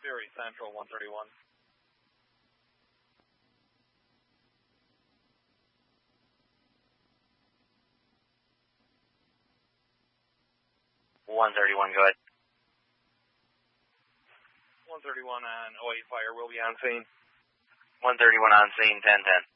Sirius Central 131. 131, go ahead. 131 on OA Fire will be on scene. 131 on scene, 1010.